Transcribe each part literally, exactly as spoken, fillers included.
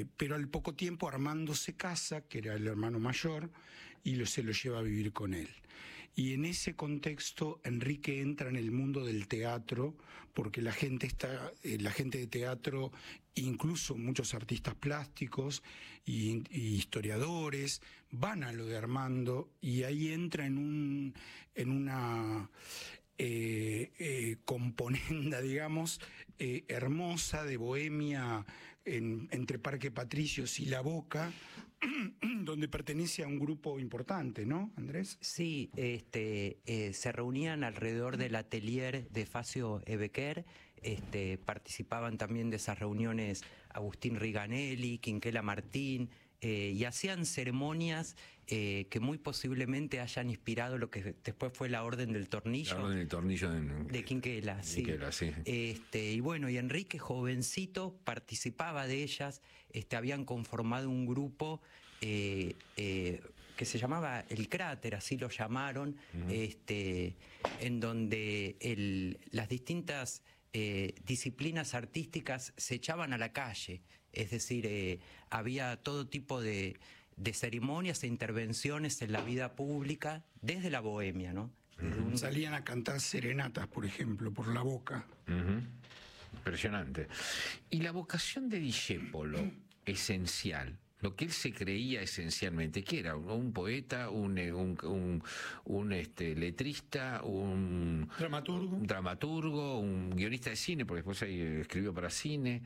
Eh, pero al poco tiempo Armando se casa, que era el hermano mayor, y lo, se lo lleva a vivir con él. Y en ese contexto Enrique entra en el mundo del teatro, porque la gente está, eh, la gente de teatro, incluso muchos artistas plásticos y, y historiadores, van a lo de Armando, y ahí entra en un, en una Eh, eh, componenda, digamos, eh, hermosa de bohemia en, entre Parque Patricios y La Boca, donde pertenece a un grupo importante, ¿no, Andrés? Sí, este, eh, se reunían alrededor del atelier de Facio Ebequer, este, participaban también de esas reuniones Agustín Riganelli, Quinquela Martín, Eh, y hacían ceremonias eh, que muy posiblemente hayan inspirado lo que después fue la Orden del Tornillo. La Orden del Tornillo en, de Quinquela, sí. Quinquela, sí. Este, y bueno, y Enrique, jovencito, participaba de ellas. Este, habían conformado un grupo eh, eh, que se llamaba El Cráter, así lo llamaron, uh-huh. este, en donde el, las distintas eh, disciplinas artísticas se echaban a la calle. Es decir, eh, había todo tipo de, de ceremonias e intervenciones en la vida pública desde la bohemia, ¿no? Uh-huh. Un... Salían a cantar serenatas, por ejemplo, por La Boca. Uh-huh. Impresionante. Y la vocación de Discépolo, esencial, lo que él se creía esencialmente, ¿qué era? ¿Un poeta, un, un, un, un este, letrista, un dramaturgo, un dramaturgo, un guionista de cine, porque después ahí escribió para cine,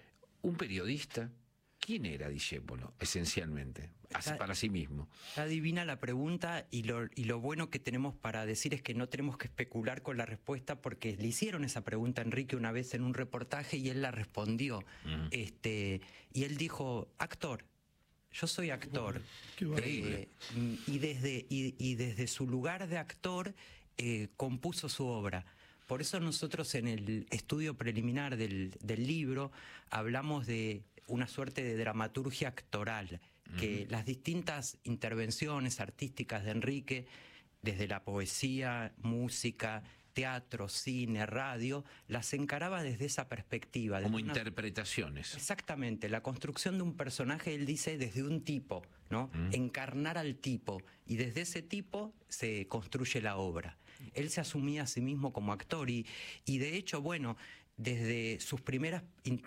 un periodista? ¿Quién era Discépolo, esencialmente, está, para sí mismo? Está divina la pregunta, y lo, y lo bueno que tenemos para decir es que no tenemos que especular con la respuesta, porque le hicieron esa pregunta a Enrique una vez en un reportaje y él la respondió. Uh-huh. este, y él dijo, actor. Yo soy actor. Qué eh, y, desde, y, y desde su lugar de actor eh, compuso su obra. Por eso nosotros en el estudio preliminar del, del libro hablamos de una suerte de dramaturgia actoral, uh-huh. que las distintas intervenciones artísticas de Enrique, desde la poesía, música, teatro, cine, radio, las encaraba desde esa perspectiva. Como una... interpretaciones. Exactamente, la construcción de un personaje, él dice, desde un tipo, ¿no? Mm. Encarnar al tipo, y desde ese tipo se construye la obra. Él se asumía a sí mismo como actor, y, y de hecho, bueno, desde sus primeras,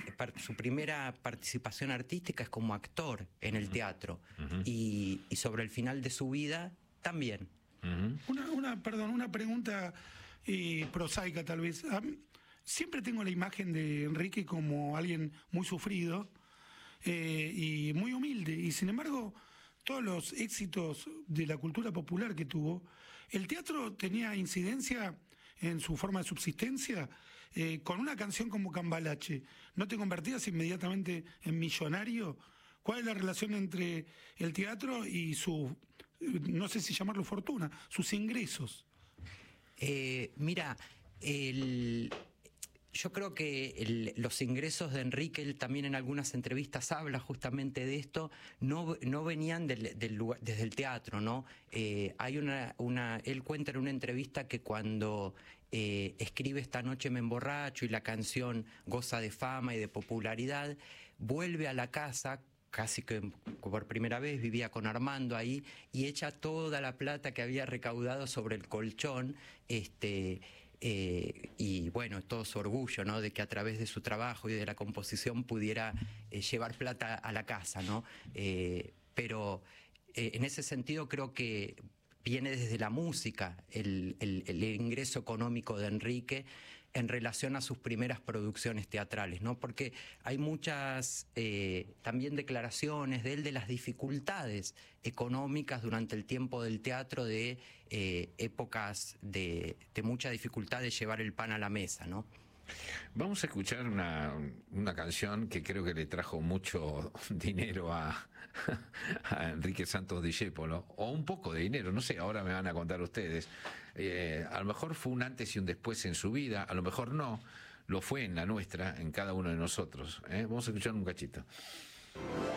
su primera participación artística es como actor en el teatro, uh-huh. y, y sobre el final de su vida también. Uh-huh. Una, una, perdón, una pregunta eh, prosaica tal vez. Um, siempre tengo la imagen de Enrique como alguien muy sufrido eh, y muy humilde, y sin embargo todos los éxitos de la cultura popular que tuvo, el teatro tenía incidencia en su forma de subsistencia. Eh, con una canción como Cambalache, ¿no te convertías inmediatamente en millonario? ¿Cuál es la relación entre el teatro y su, no sé si llamarlo fortuna, sus ingresos? Eh, mira, el... yo creo que el, los ingresos de Enrique, él también en algunas entrevistas habla justamente de esto, no, no venían del, del lugar, desde el teatro, ¿no? Eh, hay una, una, él cuenta en una entrevista que cuando eh, escribe Esta noche me emborracho y la canción goza de fama y de popularidad, vuelve a la casa, casi que por primera vez vivía con Armando ahí, y echa toda la plata que había recaudado sobre el colchón, este... Eh, y bueno, todo su orgullo, ¿no? De que a través de su trabajo y de la composición pudiera eh, llevar plata a la casa, ¿no? Eh, pero eh, en ese sentido creo que viene desde la música el, el, el ingreso económico de Enrique en relación a sus primeras producciones teatrales, ¿no? Porque hay muchas eh, también declaraciones de él de las dificultades económicas durante el tiempo del teatro, de eh, épocas de, de mucha dificultad de llevar el pan a la mesa, ¿no? Vamos a escuchar una, una canción que creo que le trajo mucho dinero a, a Enrique Santos Discépolo, o un poco de dinero, no sé, ahora me van a contar ustedes. Eh, a lo mejor fue un antes y un después en su vida, a lo mejor no, lo fue en la nuestra, en cada uno de nosotros. ¿eh? Vamos a escuchar un cachito.